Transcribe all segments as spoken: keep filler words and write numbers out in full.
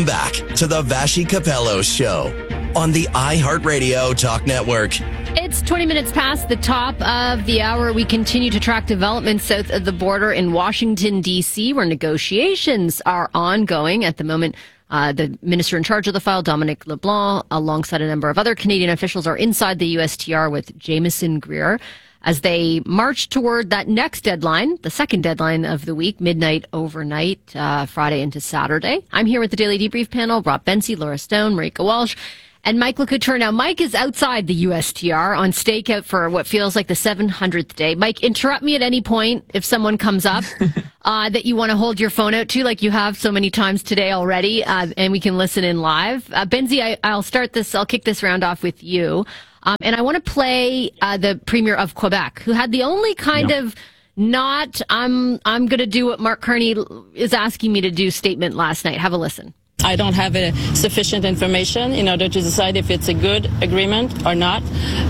Back to the Vassy Capello Show on the iHeartRadio Talk Network. It's twenty minutes past the top of the hour. We continue to track developments south of the border in Washington, D C, where negotiations are ongoing at the moment. Uh, the minister in charge of the file, Dominic LeBlanc, alongside a number of other Canadian officials, are inside the U S T R with Jameson Greer as they march toward that next deadline, the second deadline of the week, midnight overnight, uh, Friday into Saturday. I'm here with the Daily Debrief panel, Rob Benzie, Laura Stone, Marika Walsh, and Mike LeCouture. Now, Mike is outside the U S T R on stakeout for what feels like the seven hundredth day. Mike, interrupt me at any point if someone comes up uh, that you want to hold your phone out to, like you have so many times today already, uh, and we can listen in live. Uh, Benzie, I, I'll start this, I'll kick this round off with you. Um, and I want to play uh, the Premier of Quebec, who had the only kind yep. of not, I'm, I'm going to do what Mark Carney is asking me to do statement last night. Have a listen. I don't have uh, sufficient information in order to decide if it's a good agreement or not.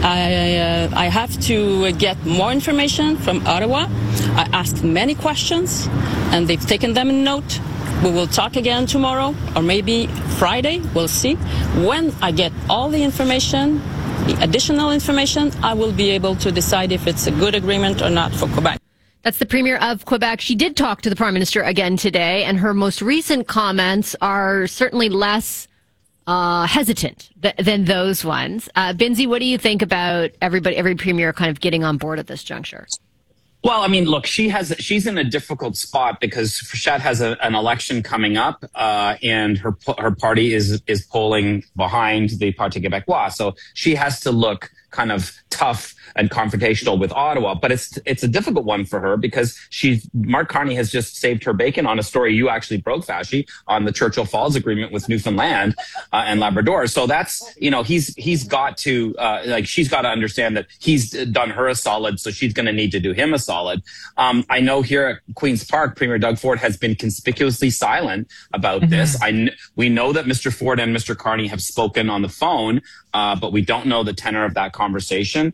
I, uh, I have to get more information from Ottawa. I asked many questions, and they've taken them in note. We will talk again tomorrow, or maybe Friday. We'll see. When I get all the information, the additional information, I will be able to decide if it's a good agreement or not for Quebec. That's the Premier of Quebec. She did talk to the Prime Minister again today, and her most recent comments are certainly less uh, hesitant th- than those ones. Uh, Benzie, what do you think about everybody, every Premier kind of getting on board at this juncture? Well, I mean, look, she has she's in a difficult spot because Frechette has a, an election coming up, uh, and her her party is is polling behind the Parti Québécois, so she has to look kind of tough and confrontational with Ottawa. But it's it's a difficult one for her because she Mark Carney has just saved her bacon on a story you actually broke, Vassy, on the Churchill Falls Agreement with Newfoundland uh, and Labrador. So that's, you know, he's he's got to, uh, like, she's got to understand that he's done her a solid, so she's going to need to do him a solid. Um, I know here at Queen's Park, Premier Doug Ford has been conspicuously silent about mm-hmm. this. I kn- we know that Mister Ford and Mister Carney have spoken on the phone, uh, but we don't know the tenor of that conversation.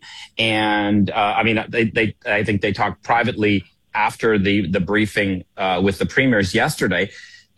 And uh, I mean, they, they, I think they talked privately after the the briefing uh, with the premiers yesterday.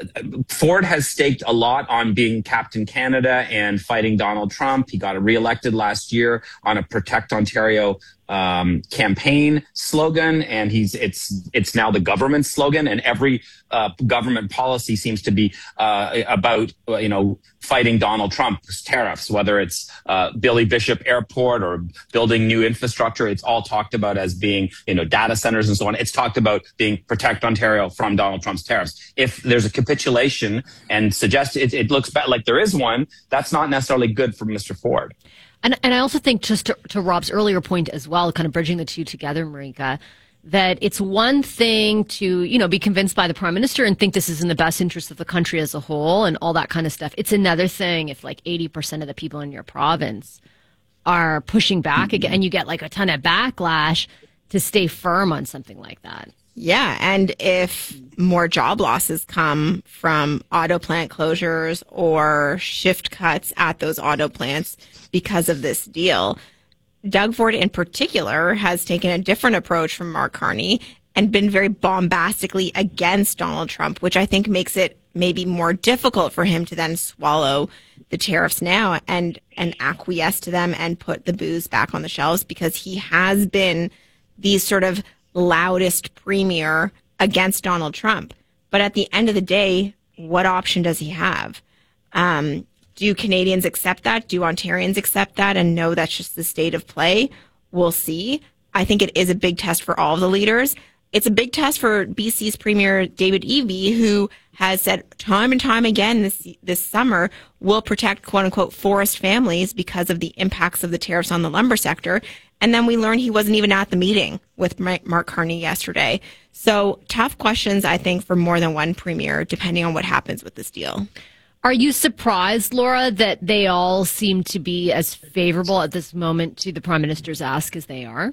Ford has staked a lot on being Captain Canada and fighting Donald Trump. He got reelected last year on a Protect Ontario um, campaign slogan, and he's it's it's now the government slogan. And every uh, government policy seems to be uh, about you know fighting Donald Trump's tariffs, whether it's uh, Billy Bishop Airport or building new infrastructure. It's all talked about as being you know data centers and so on. It's talked about being Protect Ontario from Donald Trump's tariffs. If there's a capitulation and suggest it, it looks bad, like there is one, that's not necessarily good for Mister Ford. And and I also think, just to, to Rob's earlier point as well, kind of bridging the two together, Marika, that it's one thing to, you know, be convinced by the Prime Minister and think this is in the best interest of the country as a whole and all that kind of stuff. It's another thing if like eighty percent of the people in your province are pushing back again and you get like a ton of backlash to stay firm on something like that. Yeah, and if more job losses come from auto plant closures or shift cuts at those auto plants because of this deal, Doug Ford in particular has taken a different approach from Mark Carney and been very bombastically against Donald Trump, which I think makes it maybe more difficult for him to then swallow the tariffs now and, and acquiesce to them and put the booze back on the shelves, because he has been these sort of loudest premier against Donald Trump. But at the end of the day, what option does he have? Um, do Canadians accept that? Do Ontarians accept that and know that's just the state of play? We'll see. I think it is a big test for all of the leaders. It's a big test for B C's Premier David Eby, who has said time and time again this this summer will protect quote-unquote forest families because of the impacts of the tariffs on the lumber sector. And then we learned he wasn't even at the meeting with Mark Carney yesterday. So tough questions, I think, for more than one premier, depending on what happens with this deal. Are you surprised, Laura, that they all seem to be as favorable at this moment to the Prime Minister's ask as they are?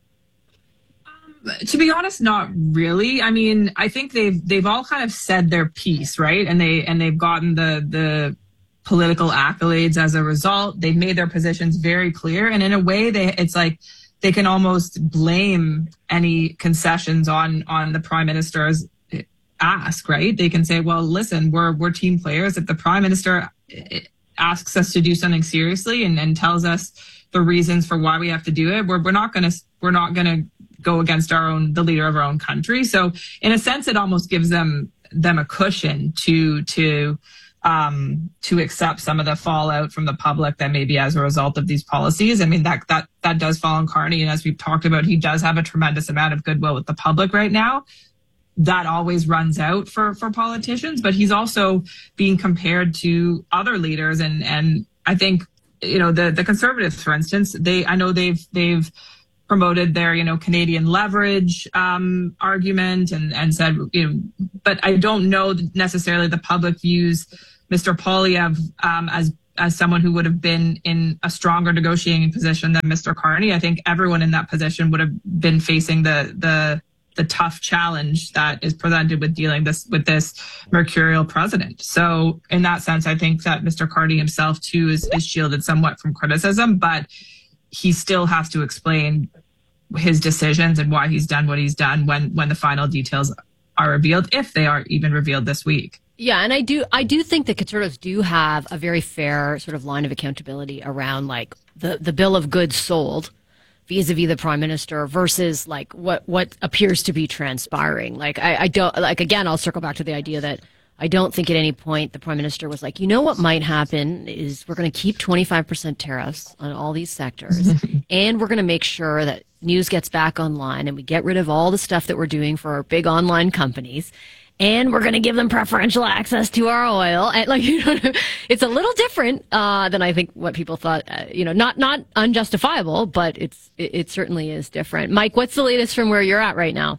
To be honest, not really. I mean, I think they've they've all kind of said their piece, right? And they and they've gotten the the political accolades as a result. They've made their positions very clear, and in a way, they it's like they can almost blame any concessions on on the Prime Minister as ask, right? They can say, well, listen, we're we're team players. If the prime minister asks us to do something seriously and, and tells us the reasons for why we have to do it, we're we're not going to we're not going to go against our own the leader of our own country. So in a sense, it almost gives them them a cushion to to um, to accept some of the fallout from the public that may be as a result of these policies. I mean, that that that does fall on Carney, and as we've talked about, he does have a tremendous amount of goodwill with the public right now. That always runs out for, for politicians, but he's also being compared to other leaders. And, and I think, you know, the, the Conservatives, for instance, they, I know they've, they've promoted their, you know, Canadian leverage, um, argument and, and said, you know, but I don't know that necessarily the public views Mister Poilievre, um, as, as someone who would have been in a stronger negotiating position than Mister Carney. I think everyone in that position would have been facing the, the, the tough challenge that is presented with dealing this with this mercurial president. So in that sense, I think that Mister Carney himself too is, is shielded somewhat from criticism, but he still has to explain his decisions and why he's done what he's done when when the final details are revealed, if they are even revealed this week. Yeah, and I do I do think the Conservatives do have a very fair sort of line of accountability around like the, the bill of goods sold vis-a-vis the prime minister versus like what, what appears to be transpiring. Like, I, I don't, like, again, I'll circle back to the idea that I don't think at any point the prime minister was like, you know, what might happen is we're going to keep twenty-five percent tariffs on all these sectors and we're going to make sure that news gets back online and we get rid of all the stuff that we're doing for our big online companies. And we're going to give them preferential access to our oil. And like, you know, it's a little different uh, than I think what people thought. Uh, you know, not not unjustifiable, but it's it, it certainly is different. Mike, what's the latest from where you're at right now?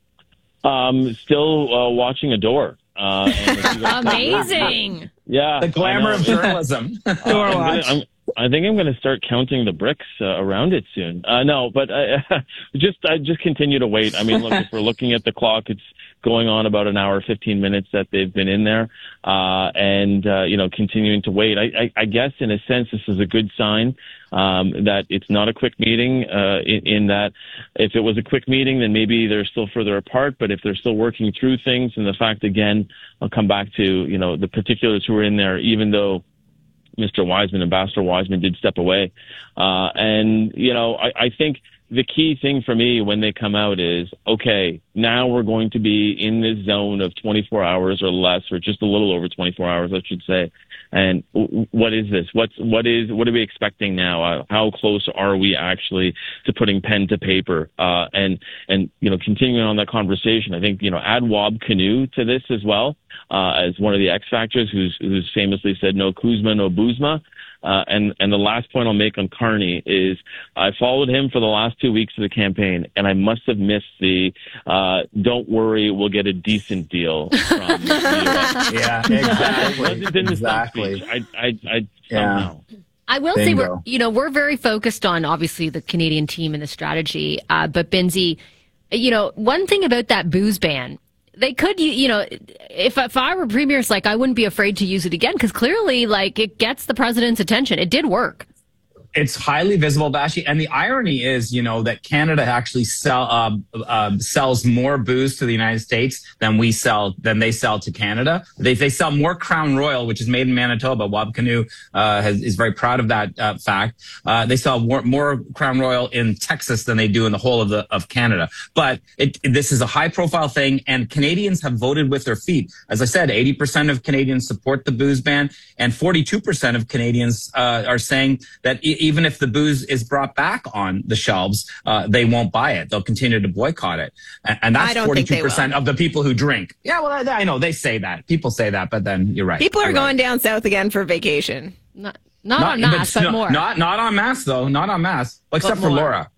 Um, still uh, watching Adore. Uh, and Amazing. Yeah, the glamour of journalism. uh, I'm gonna, I'm, I think I'm going to start counting the bricks uh, around it soon. Uh, no, but I, just I just continue to wait. I mean, look, if we're looking at the clock, it's going on about an hour, fifteen minutes that they've been in there, uh, and, uh, you know, continuing to wait. I, I, I guess in a sense, this is a good sign, um, that it's not a quick meeting, uh, in, in that if it was a quick meeting, then maybe they're still further apart. But if they're still working through things, and the fact, again, I'll come back to, you know, the particulars who are in there, even though Mister Wiseman, Ambassador Wiseman did step away. Uh, and, you know, I, I think the key thing for me when they come out is, okay, now we're going to be in this zone of twenty-four hours or less, or just a little over twenty-four hours, I should say. And what is this? What's, what is, what are we expecting now? Uh, how close are we actually to putting pen to paper? Uh, and, and, you know, continuing on that conversation, I think, you know, add Wab Kinew to this as well, uh, as one of the X Factors who's, who's famously said, no Kuzma, no Buzma. Uh, and, and the last point I'll make on Carney is I followed him for the last two weeks of the campaign, and I must have missed the, uh, don't worry, we'll get a decent deal from the U S. Yeah, exactly. It wasn't in the exactly. speech. I, I, I yeah. don't know. I will Bingo. say we're, you know, we're very focused on obviously the Canadian team and the strategy. Uh, but Benzie, you know, one thing about that booze ban, they could, you, you know, if if I were premier, it's like I wouldn't be afraid to use it again because clearly, like, it gets the president's attention. It did work. It's highly visible, Bashi. And the irony is, you know, that Canada actually sell uh, uh, sells more booze to the United States than we sell than they sell to Canada. They they sell more Crown Royal, which is made in Manitoba. Wab Kinew uh, has, is very proud of that uh, fact. Uh, they sell more, more Crown Royal in Texas than they do in the whole of the of Canada. But it, this is a high profile thing, and Canadians have voted with their feet. As I said, eighty percent of Canadians support the booze ban, and forty-two percent of Canadians uh, are saying that e- even if the booze is brought back on the shelves, uh, they won't buy it. They'll continue to boycott it. And, and that's forty-two percent of the people who drink. Yeah, well, I, I know they say that. People say that, but then you're right. People are you're going right. down south again for vacation. Not not, not on mass, but, but no, more. Not not on mass though. Not on mass. Well, except for more. Laura.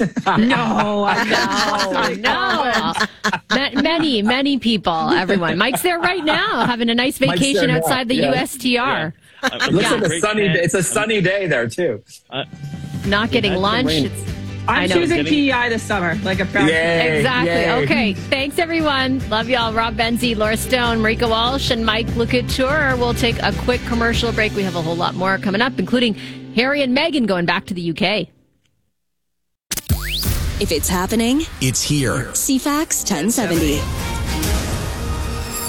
No, no, no. Ma- many, many people, everyone. Mike's there right now, having a nice vacation there, outside the yeah. U S T R. Yeah. It looks Yeah. like a sunny day. It's a sunny day there too. Uh, Not getting lunch. rain. It's, I'm I know. choosing P E I this summer, like a proud. Yay, exactly. yay. Okay. Thanks, everyone. Love y'all. Rob Benzie, Laura Stone, Marika Walsh, and Mike Lecouture. We'll take a quick commercial break. We have a whole lot more coming up, including Harry and Meghan going back to the U K. If it's happening, It's here. C FAX ten seventy.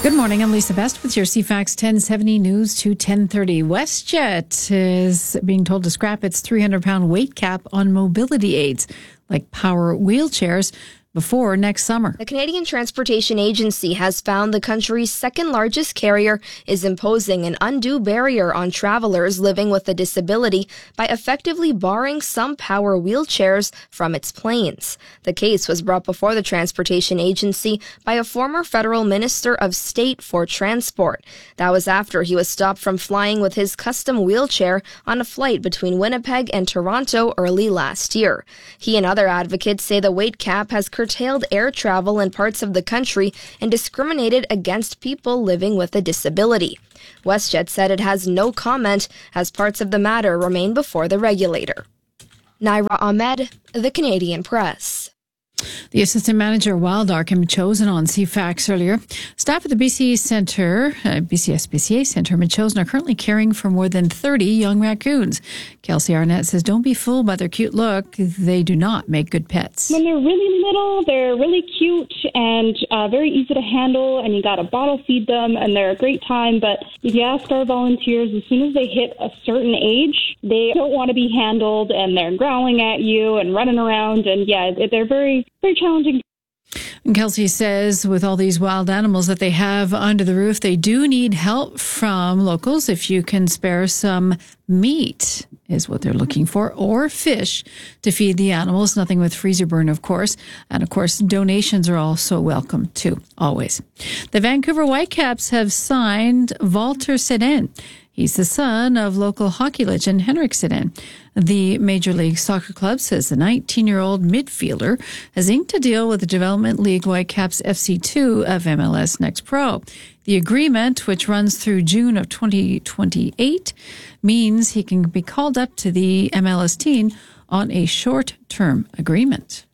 Good morning. I'm Lisa Best with your C FAX ten seventy News to ten thirty. WestJet is being told to scrap its three hundred pound weight cap on mobility aids like power wheelchairs before next summer. The Canadian Transportation Agency has found the country's second largest carrier is imposing an undue barrier on travelers living with a disability by effectively barring some power wheelchairs from its planes. The case was brought before the Transportation Agency by a former federal minister of state for transport. That was after he was stopped from flying with his custom wheelchair on a flight between Winnipeg and Toronto early last year. He and other advocates say the weight cap has curtailed air travel in parts of the country and discriminated against people living with a disability. WestJet said it has no comment as parts of the matter remain before the regulator. Naira Ahmed, The Canadian Press. The assistant manager, Wild Arkham, chosen on C FAX earlier. Staff at the B C Centre, uh, B C S P C A Centre, Chosen are currently caring for more than thirty young raccoons. Kelsey Arnett says, don't be fooled by their cute look. They do not make good pets. When they're really little, they're really cute and uh, very easy to handle, and you got to bottle feed them, and they're a great time. But if you ask our volunteers, as soon as they hit a certain age, they don't want to be handled, and they're growling at you and running around, and yeah, they're very, very challenging. And Kelsey says with all these wild animals that they have under the roof, they do need help from locals. If you can spare some meat is what they're looking for, or fish to feed the animals. Nothing with freezer burn, of course. And of course, donations are also welcome too, always. The Vancouver Whitecaps have signed Walter Sedin. He's the son of local hockey legend Henrik Sedin. The Major League Soccer Club says the nineteen-year-old midfielder has inked a deal with the Development League Whitecaps F C two of M L S Next Pro. The agreement, which runs through June of twenty twenty-eight, means he can be called up to the M L S team on a short-term agreement.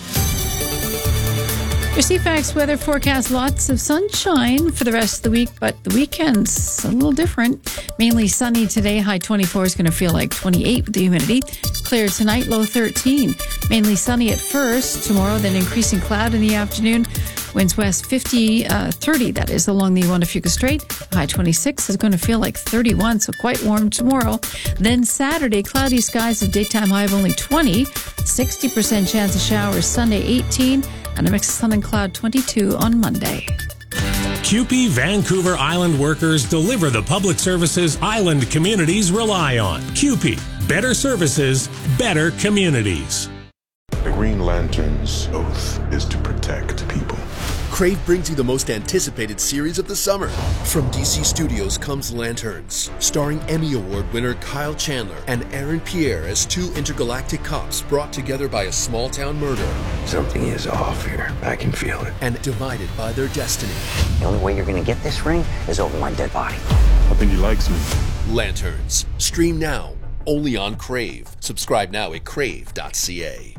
Your C FAX weather forecast, lots of sunshine for the rest of the week, but the weekend's a little different. Mainly sunny today, high twenty-four is going to feel like twenty-eight with the humidity. Clear tonight, low thirteen. Mainly sunny at first. Tomorrow, then increasing cloud in the afternoon. Winds west fifty, uh, thirty, that is, along the Juan-Fuca Strait. High twenty-six is going to feel like thirty-one, so quite warm tomorrow. Then Saturday, cloudy skies, a daytime high of only twenty. sixty percent chance of showers Sunday, eighteen. And a mix of sun and cloud, twenty-two on Monday. C U P E Vancouver Island workers deliver the public services island communities rely on. C U P E, better services, better communities. The Green Lantern's oath is to protect people. Crave brings you the most anticipated series of the summer. From D C Studios comes Lanterns, starring Emmy Award winner Kyle Chandler and Aaron Pierre as two intergalactic cops brought together by a small-town murder. Something is off here. I can feel it. And divided by their destiny. The only way you're going to get this ring is over my dead body. I think he likes me. Lanterns. Stream now. Only on Crave. Subscribe now at crave dot c a.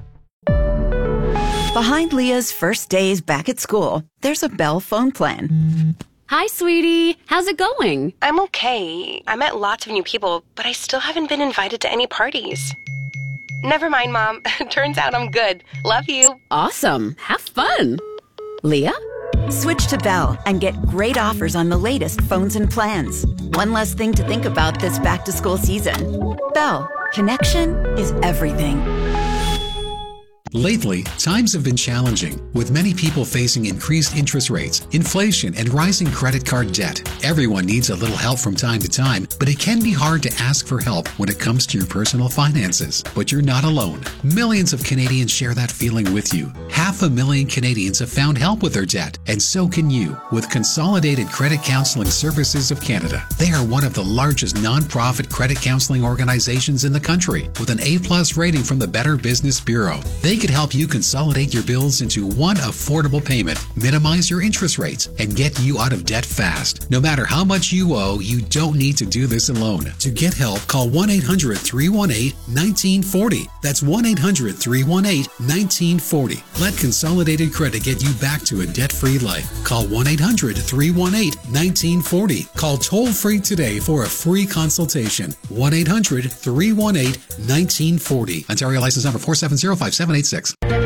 Behind Leah's first days back at school, there's a Bell phone plan. Hi, sweetie. How's it going? I'm okay. I met lots of new people, but I still haven't been invited to any parties. Never mind, Mom. Turns out I'm good. Love you. Awesome. Have fun. Leah? Switch to Bell and get great offers on the latest phones and plans. One less thing to think about this back-to-school season. Bell. Connection is everything. Lately, times have been challenging, with many people facing increased interest rates, inflation, and rising credit card debt. Everyone needs a little help from time to time, but it can be hard to ask for help when it comes to your personal finances. But you're not alone. Millions of Canadians share that feeling with you. Half a million Canadians have found help with their debt, and so can you with Consolidated Credit Counseling Services of Canada. They are one of the largest nonprofit credit counseling organizations in the country, with an A-plus rating from the Better Business Bureau. They could help you consolidate your bills into one affordable payment, minimize your interest rates, and get you out of debt fast. No matter how much you owe, you don't need to do this alone. To get help, call one eight hundred, three one eight, one nine four zero. That's one eight hundred, three one eight, one nine four zero. Let Consolidated Credit get you back to a debt-free life. Call one eight hundred, three one eight, one nine four zero. Call toll-free today for a free consultation. one eight hundred, three one eight, one nine four zero. Ontario license number four seven zero five seven eight six.